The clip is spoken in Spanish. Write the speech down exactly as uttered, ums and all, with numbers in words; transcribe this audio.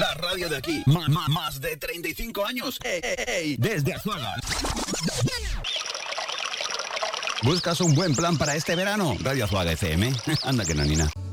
La radio de aquí. Más, más, más de treinta y cinco años. Ey, ey, ey. Desde Azuaga. ¿Buscas un buen plan para este verano? Radio Azuaga F M. Anda que no, Nina.